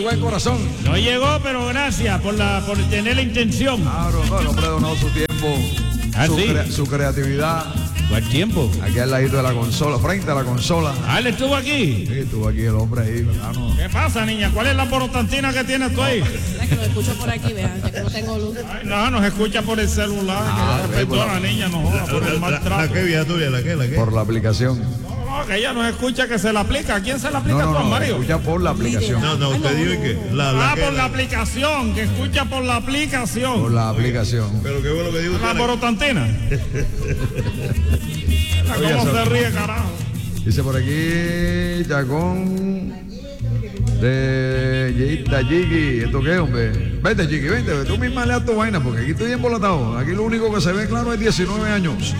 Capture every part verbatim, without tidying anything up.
Buen corazón. No llegó, pero gracias por la por tener la intención. Claro, no, el hombre donó su tiempo, ¿Ah, su, sí? crea, su creatividad. ¿Cuál tiempo? Aquí al ladito de la consola, frente a la consola. Ah, él estuvo aquí. Sí, estuvo aquí el hombre ahí, ¿verdad? No. ¿Qué pasa, niña? ¿Cuál es la borotantina que tienes tú ahí? Es que lo escucho por aquí, vean, ya que no tengo luz. Ay, no, nos escucha por el celular. Ah, que sí, por perdona, la- niña, no joda, por el La, maltrato. la que viatoria, la que, la que. Por la aplicación. No, no, que ella nos escucha que se la aplica. ¿A quién se la aplica No, tú, no, no, Mario? escucha por la aplicación. No, no, usted dijo que la, la Ah, que, por la la- aplicación, que escucha por la aplicación. Por la aplicación. Pero qué bueno que dijo La usted. borotantina. Oye, ¿Cómo eso- se ríe, carajo? Dice por aquí, Chacón de Yita Jiggy. ¿Esto qué, hombre? Vente, Jiggy, vente, tú misma le das tu vaina, porque aquí estoy embolatado. Aquí lo único que se ve claro es diecinueve años.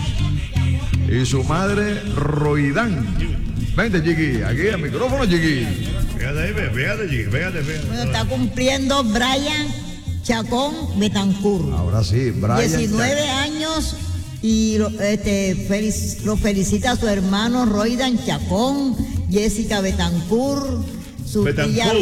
Y su madre, Roidán. Vente, Jiggy, aquí al micrófono, Jiggy. Fíjate ahí, ve, fíjate, chiqui, fíjate, fíjate. Bueno, está cumpliendo Brian Chacón Betancur. Ahora sí, Brian. diecinueve años y lo, este, felic- lo felicita a su hermano Roidan Chacón, Jessica Betancur, su Betancourt. tía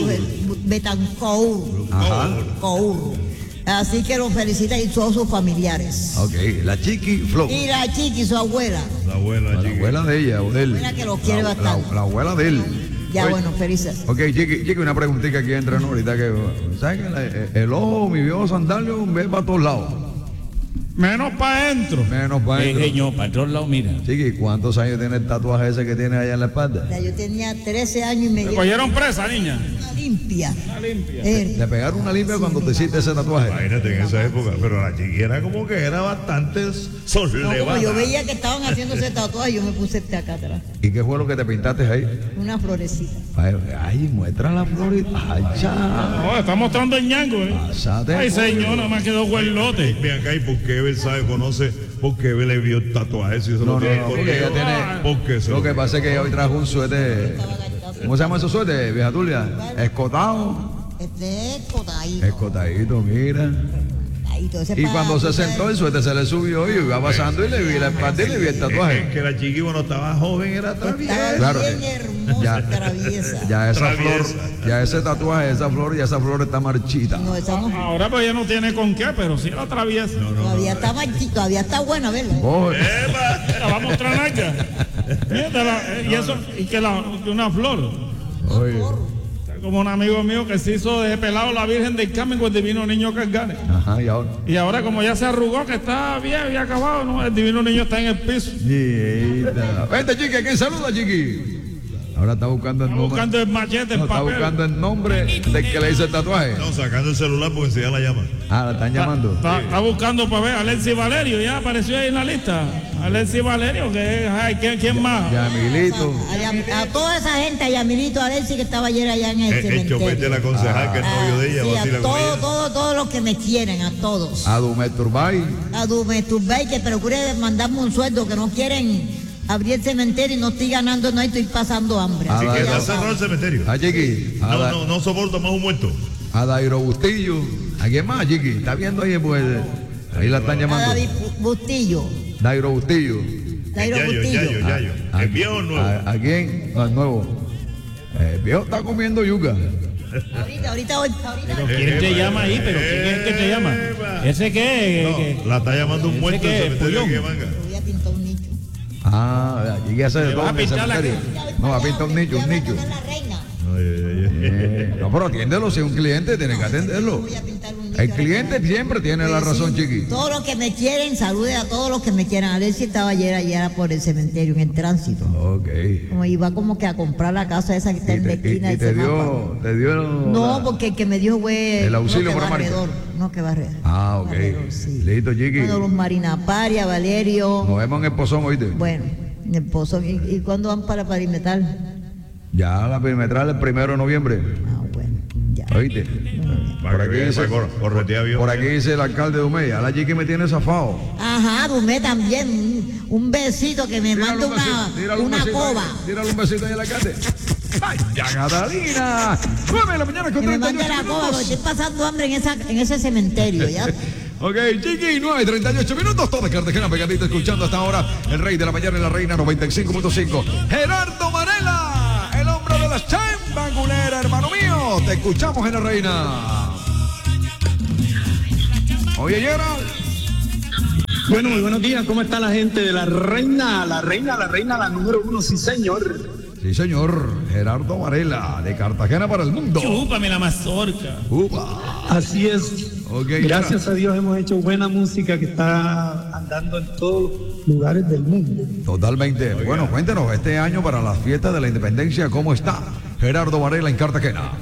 Betancourt. Ajá. Cour. Así que lo felicita y todos sus familiares. Ok, la Chiqui Flow. Y la chiqui, su abuela. La abuela, La chiqui. abuela de ella o de él. Abuela que lo quiere la, bastante. La, la abuela de él. Ya Oye, bueno, felices. Ok, Chiqui, Chiqui, una preguntita aquí entre nosotros ahorita que, ¿sabes que la- el ojo, mi viejo sandalio, ve para todos lados? Menos para adentro. Menos para adentro. Señor, para todos lados, mira. Chiqui, ¿cuántos años tiene el tatuaje ese que tiene allá en la espalda? Ya yo tenía trece años y me ¿Te dieron cogieron presa, niña? una limpia. Está limpia. Eh, ¿Le pegaron una limpia cuando te hiciste ese tatuaje? Imagínate en esa época, pero la chiqui era como que era bastante no, sollevada. como yo veía que estaban haciendo ese tatuaje, yo me puse este acá atrás. ¿Y qué fue lo que te pintaste ahí? Una florecita. Ay, ay, muestra la flor. Ay, ya. No, está mostrando el ñango, ¿eh? Pásate. Ay, señor, nada más quedó huelote. Ven acá, ¿y por qué él sabe, conoce, por qué él le vio el tatuaje? Si eso No, no, tiene no, por porque qué. ella tiene. ¿Por qué se Lo lo- que pasa es que ella hoy trajo un suéter. ¿Cómo se llama ese suéter, vieja Tulia? Escotado. Este es cotadito. Escotadito, mira. Cotadito, ese Y pa- cuando se sentó, el suéter se le subió y iba pasando y le vi la espalda y le vi el Es tatuaje. que la chiqui cuando estaba joven era Estaba traviesa. Claro. bien hermosa, Ya, traviesa. ya esa Traviesa. flor, ya ese tatuaje, esa flor y esa flor está marchita. No, esa no. Ahora pues ya no tiene con qué, pero sí la atraviesa. Todavía está marchita, todavía está buena, ¿verdad? Oh, La va a mostrar nalga. Mírala, eh, y eso, y que la, que una flor. oye. Como un amigo mío que se hizo de pelado la Virgen del Carmen con el divino niño Cargane. Ajá, y ahora. Y ahora como ya se arrugó, que está bien y acabado, ¿no? El divino niño está en el piso. Chiquita. Vente, chiqui, ¿quién saluda, chiqui? Ahora está buscando el Está nombre. buscando el machete, No, el está papel. buscando el nombre del que le hizo el tatuaje. No, sacando el celular porque enseguida la llama. Ah, la están llamando. Está, está buscando para ver a Alexis Valerio, ya apareció ahí en la lista. Alexis Valerio, que es, ay, ¿quién, quién más? Yamilito. A, Yam- a toda esa gente, a Yamilito, a Alexis que estaba ayer allá en el, El, el chofer de cementerio. la concejal, que es novio de ella, Sí, vacila a con todos, ella. todos, todos los que me quieren, a todos. A Dumet Turbay. A Dume Turbay, que procure mandarme un sueldo, que no quieren abrir el cementerio y no estoy ganando, no estoy pasando hambre. Ah, Así vaya. que Ya está cerrado el saben. cementerio. A Chiqui. A, No, Da- no, no soporta más un muerto. a Dairo Bustillo. ¿A quién más, Chiqui? ¿Está viendo ahí? Pues, ahí la están A llamando. David Bustillo. Dairo Bustillo. Dairo Yayo, Bustillo. Yayo, Yayo. ¿A- ¿El viejo o el nuevo? ¿A, a quién? No, el nuevo. El viejo está comiendo yuca. Ahorita, ahorita, ahorita. Pero ¿quién te llama ahí? ¿Pero quién es que te llama? ¿Ese qué? No, la está llamando un ¿Ese muerto qué? del cementerio ¿Pullón? de Manga. Voy a pintar un nicho. Ah, llegué a hacer de ¿Le todo vas a en el pintar la cementerio. cara? No, va a pintar un nicho, un nicho. La reina. Ay, ay, ay. Eh, no, pero atiéndelo, si es un cliente, tiene que atenderlo. Voy a pintar un nicho. El cliente siempre tiene la razón, Chiqui. Todos los que me quieren, salude a todos los que me quieran. Alexis estaba ayer allá por el cementerio, en el tránsito. Ok. Como iba como que a comprar la casa esa que está Y en la te, y- esquina y del te semáforo. dio, te dio. No, la- porque el que me dijo fue El auxilio no, que por América. barredor, no que barredor. Ah, ok. Barredor, sí. Listo, Chiqui. Bueno, los Marina Paria, Valerio. Nos vemos en el pozón, oíste. Bueno, en el pozo. ¿Y, y cuándo van para Parimetal? Ya la perimetral el primero de noviembre. Ah, bueno, ya. Oíste. Para Por que aquí vea, dice, para cor- corretea avión. por aquí dice el alcalde de Umey. A la Chiqui me tiene zafado. Ajá, Dumé también. Un, un besito que me Tírale manda un una, besito, tírale un una besito coba. ahí, Tírale un besito ahí al alcalde. ¡Ay, ya, Catalina! nueve de la mañana con Que me treinta y mande ocho la coba, porque minutos. estoy pasando hambre en, esa, en ese cementerio, ¿ya? Ok, Chiqui, nueve y treinta y ocho minutos. Toda Cartagena pegadita escuchando hasta ahora. El rey de la mañana y la reina noventa y cinco punto cinco. Gerardo Varela, el hombre de las chambangulera, hermano mío. Gerardo, te escuchamos en La Reina. Oye, Gerardo. Bueno, muy buenos días. ¿Cómo está la gente de La Reina? La Reina, la Reina, la número uno, sí señor. Sí, señor. Gerardo Varela, de Cartagena para el mundo. Chúpame la mazorca. Upa. Así es. Okay, gracias a Dios hemos hecho buena música que está andando en todos los lugares del mundo. Totalmente. Oiga. Bueno, cuéntenos, este año para las fiestas de la independencia, ¿cómo está Gerardo Varela en Cartagena?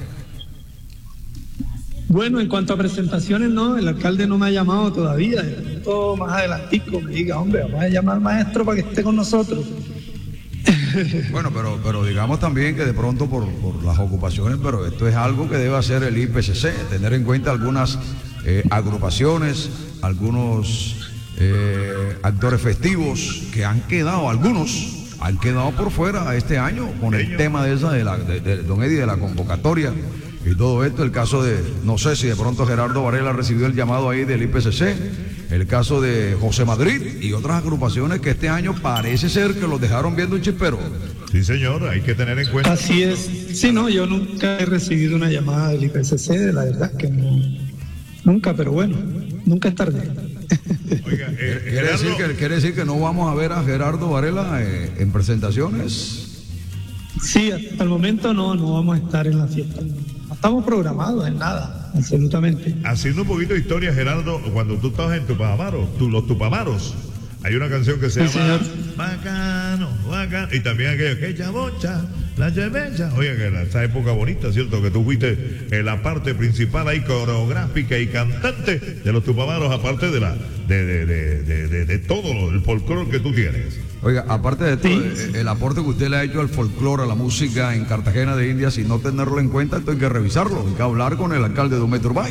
Bueno, en cuanto a presentaciones, no, el alcalde no me ha llamado todavía. Todo más adelantico me diga, hombre, vamos a llamar al maestro para que esté con nosotros. Bueno, pero, pero digamos también que de pronto por, por las ocupaciones, pero esto es algo que debe hacer el I P C C, tener en cuenta algunas eh, agrupaciones, algunos eh, actores festivos que han quedado, algunos han quedado por fuera este año con el tema de esa de, la, de, de Don Eddie, de la convocatoria y todo esto. El caso de, no sé si de pronto Gerardo Varela recibió el llamado ahí del I P C C, el caso de José Madrid y otras agrupaciones que este año parece ser que los dejaron viendo un chispero. Sí, señor, hay que tener en cuenta. Así es. Sí, no, yo nunca he recibido una llamada del I P C C, la verdad que no, nunca, pero bueno, nunca es tarde. Oiga, eh, ¿Quiere, Gerardo, decir que, ¿Quiere decir que no vamos a ver a Gerardo Varela eh, en presentaciones? Sí, hasta el momento no, no vamos a estar en la fiesta. No estamos programados en nada, absolutamente. haciendo un poquito de historia, Gerardo, cuando tú estabas en Tupamaros, tú, los Tupamaros, hay una canción que se Sí, llama señor. Bacano, Bacano, y también aquello, que chabocha, la chevecha. Oye, que era esa época bonita, ¿cierto? Que tú fuiste en la parte principal ahí, coreográfica y cantante de los Tupamaros, aparte de la de, de, de, de, de, de todo el folclore que tú tienes. Oiga, aparte de esto, Sí. eh, el aporte que usted le ha hecho al folclore, a la música en Cartagena de Indias, y no tenerlo en cuenta, esto hay que revisarlo, hay que hablar con el alcalde de Dumet Urbay.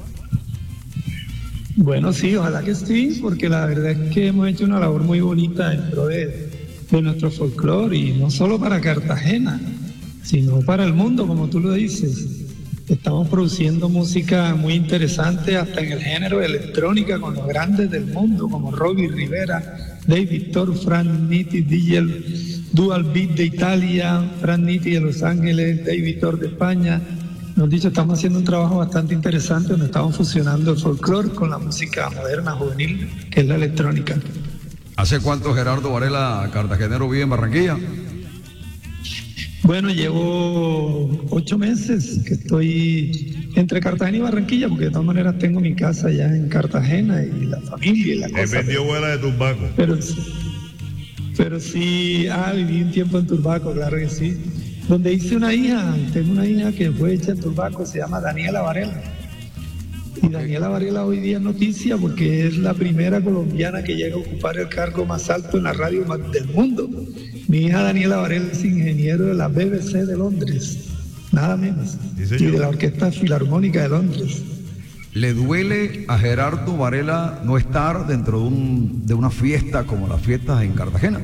Bueno, sí, ojalá que sí, porque la verdad es que hemos hecho una labor muy bonita dentro de, de nuestro folclore, y no solo para Cartagena, sino para el mundo, como tú lo dices. Estamos produciendo música muy interesante hasta en el género de electrónica con los grandes del mundo, como Robbie Rivera, Dave Victor, Fran Nitti, D J Dual Beat de Italia, Fran Nitti de Los Ángeles, Dave Victor de España. Nos dicho, estamos haciendo un trabajo bastante interesante donde estamos fusionando el folclore con la música moderna, juvenil, que es la electrónica. ¿Hace cuánto Gerardo Varela, cartagenero, vive en Barranquilla? Bueno, llevo ocho meses que estoy entre Cartagena y Barranquilla, porque de todas maneras tengo mi casa ya en Cartagena y la familia y la Él cosa. vendió bola de tumbaco. Pero, pero sí, ah, viví un tiempo en Turbaco, claro que sí. Donde hice una hija, tengo una hija que fue hecha en Turbaco, se llama Daniela Varela. Y Daniela Varela hoy día es noticia porque es la primera colombiana que llega a ocupar el cargo más alto en la radio más del mundo. Mi hija Daniela Varela es ingeniero de la B B C de Londres, nada menos, Sí, señor. y de la Orquesta Filarmónica de Londres. ¿Le duele a Gerardo Varela no estar dentro de, un, de una fiesta como las fiestas en Cartagena?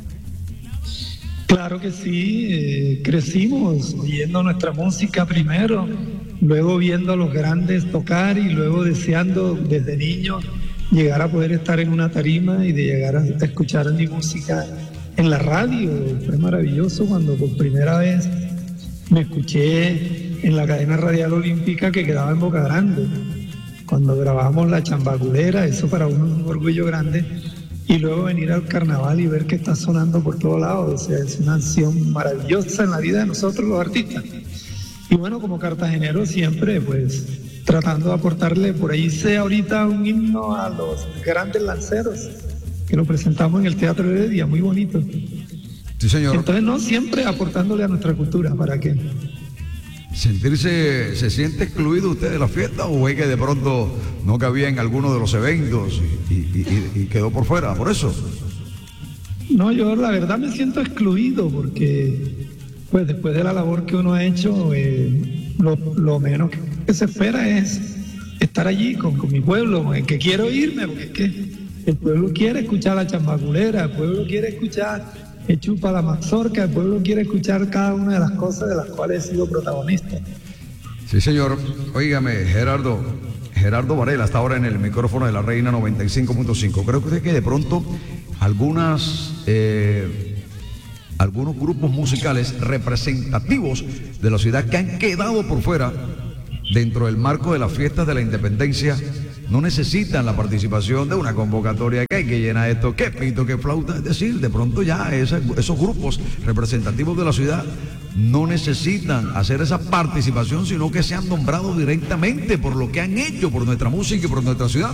Claro que sí, eh, crecimos oyendo nuestra música primero, luego viendo a los grandes tocar y luego deseando desde niño llegar a poder estar en una tarima y de llegar a escuchar mi música en la radio. Fue maravilloso cuando por primera vez me escuché en la cadena radial olímpica que quedaba en Boca Grande, cuando grabamos La Chambaculera, eso para uno es un orgullo grande. Y luego venir al carnaval y ver que está sonando por todos lados. O sea, es una acción maravillosa en la vida de nosotros los artistas. Y bueno, como cartagenero siempre, pues, tratando de aportarle, por ahí hice ahorita un himno a los grandes lanceros, que lo presentamos en el Teatro de Heredia, muy bonito. Sí, señor. Entonces, no, siempre aportándole a nuestra cultura, ¿para qué? ¿Sentirse, se siente excluido usted de la fiesta o es que de pronto no cabía en alguno de los eventos y, y- y- y quedó por fuera, por eso? No, yo la verdad me siento excluido porque, pues después de la labor que uno ha hecho, eh, lo, lo menos que se espera es estar allí con, con mi pueblo, con el que quiero irme, porque es que el pueblo quiere escuchar La Chambaculera, el pueblo quiere escuchar el Chupa la Mazorca, el pueblo quiere escuchar cada una de las cosas de las cuales he sido protagonista. Sí, señor. Óigame, Gerardo, Gerardo Varela, está ahora en el micrófono de La Reina noventa y cinco punto cinco. Creo que usted que de pronto algunas, eh, algunos grupos musicales representativos de la ciudad que han quedado por fuera dentro del marco de las fiestas de la independencia. No necesitan la participación de una convocatoria que hay que llenar esto, que pito, que flauta. Es decir, de pronto ya esa, esos grupos representativos de la ciudad no necesitan hacer esa participación, sino que sean nombrados directamente por lo que han hecho por nuestra música y por nuestra ciudad.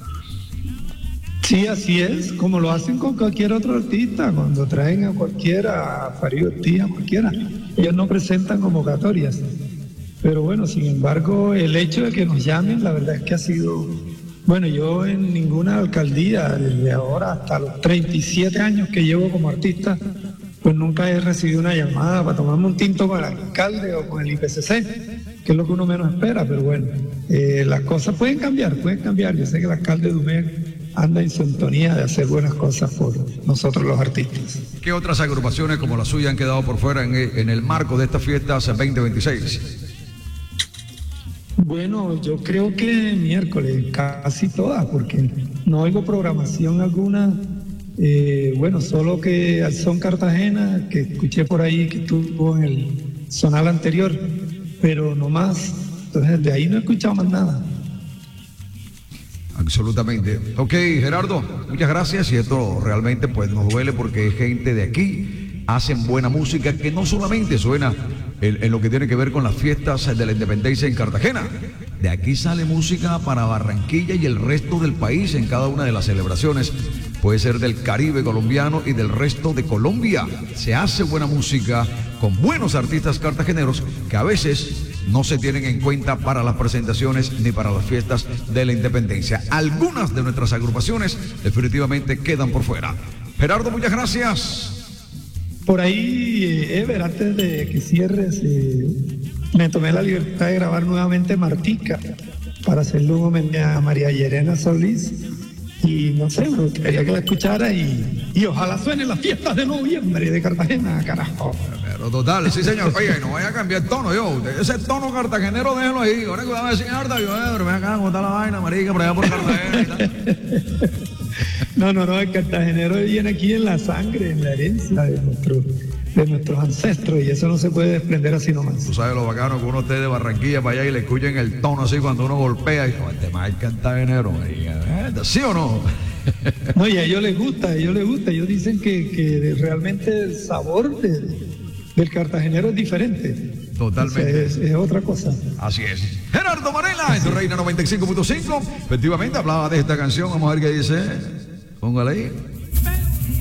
Sí, así es, como lo hacen con cualquier otro artista, cuando traen a cualquiera, a Farid Ortiz, a cualquiera, ellos no presentan convocatorias. Pero bueno, sin embargo, el hecho de que nos llamen, la verdad es que ha sido... Bueno, yo en ninguna alcaldía, desde ahora hasta los treinta y siete años que llevo como artista, pues nunca he recibido una llamada para tomarme un tinto con el alcalde o con el I P C C, que es lo que uno menos espera, pero bueno, eh, las cosas pueden cambiar, pueden cambiar. Yo sé que el alcalde de Dumé anda en sintonía de hacer buenas cosas por nosotros los artistas. ¿Qué otras agrupaciones como la suya han quedado por fuera en, en el marco de estas fiestas veinte veintiséis? Bueno, yo creo que miércoles, casi todas, porque no oigo programación alguna. Eh, bueno, solo que al Son Cartagena, que escuché por ahí que estuvo en el zonal anterior, pero no más. Entonces, de ahí no he escuchado más nada. Absolutamente. Ok, Gerardo, muchas gracias. Y esto realmente pues nos duele porque es gente de aquí, hacen buena música que no solamente suena en, en lo que tiene que ver con las fiestas de la independencia en Cartagena. De aquí sale música para Barranquilla y el resto del país en cada una de las celebraciones. Puede ser del Caribe colombiano y del resto de Colombia. Se hace buena música con buenos artistas cartageneros que a veces no se tienen en cuenta para las presentaciones ni para las fiestas de la independencia. Algunas de nuestras agrupaciones definitivamente quedan por fuera. Gerardo, muchas gracias. Por ahí, eh, Ever, antes de que cierres, eh, me tomé la libertad de grabar nuevamente Martica para hacerle un homenaje a María Yerena Solís. Y no sé, me gustaría que la escuchara y, y ojalá suene las fiestas de noviembre de Cartagena, carajo. Pero total, sí señor. Oye, no vaya a cambiar el tono, yo. Ese tono cartagenero, déjelo ahí. Ahora que va a decir, harta, yo, eh, pero ven acá, ¿cómo está la vaina, marica, por allá por Cartagena y tal? No, no, no, el cartagenero viene aquí en la sangre, en la herencia de, nuestro, de nuestros ancestros, y eso no se puede desprender así nomás. Tú sabes lo bacano que uno esté de Barranquilla para allá y le escuchen el tono así cuando uno golpea y dice, este más el cartagenero, marica, ¿sí o no? No, y a ellos les gusta, a ellos les gusta. Ellos dicen que, que realmente el sabor de, del cartagenero es diferente. Totalmente. O sea, es, es otra cosa. Así es. Gerardo Varela, en tu Reina noventa y cinco punto cinco. Efectivamente, hablaba de esta canción. Vamos a ver qué dice. Póngale ahí.